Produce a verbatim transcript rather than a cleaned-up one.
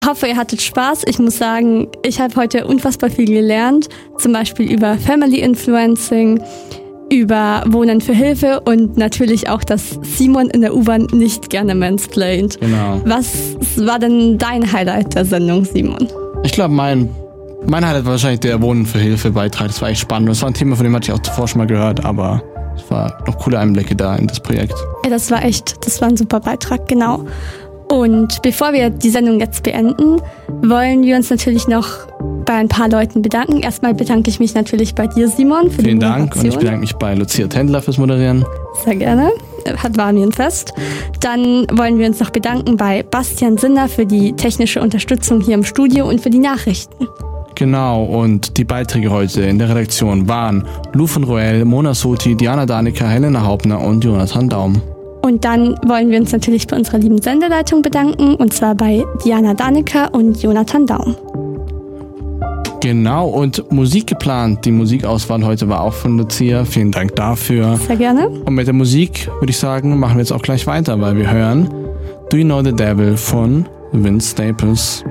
hoffe, ihr hattet Spaß. Ich muss sagen, ich habe heute unfassbar viel gelernt. Zum Beispiel über Family Influencing, über Wohnen für Hilfe und natürlich auch, dass Simon in der U-Bahn nicht gerne mansplaint. Genau. Was war denn dein Highlight der Sendung, Simon? Ich glaube, mein, mein Highlight war wahrscheinlich der Wohnen für Hilfe-Beitrag. Das war echt spannend. Das war ein Thema, von dem hatte ich auch zuvor schon mal gehört, aber es war noch coole Einblicke da in das Projekt. Ja, das war echt, das war ein super Beitrag, genau. Und bevor wir die Sendung jetzt beenden, wollen wir uns natürlich noch bei ein paar Leuten bedanken. Erstmal bedanke ich mich natürlich bei dir, Simon, für Vielen die Moderation. Dank und ich bedanke mich bei Lucia Tendler fürs Moderieren. Sehr gerne. Hat war mir ein Fest. Dann wollen wir uns noch bedanken bei Bastian Sinner für die technische Unterstützung hier im Studio und für die Nachrichten. Genau, und die Beiträge heute in der Redaktion waren Lou von Roel, Mona Soti, Diana Danica, Helena Hauptner und Jonathan Daum. Und dann wollen wir uns natürlich bei unserer lieben Sendeleitung bedanken, und zwar bei Diana Danica und Jonathan Daum. Genau, und Musik geplant. Die Musikauswahl heute war auch von Lucia. Vielen Dank dafür. Sehr gerne. Und mit der Musik würde ich sagen, machen wir jetzt auch gleich weiter, weil wir hören Do You Know the Devil von Vince Staples.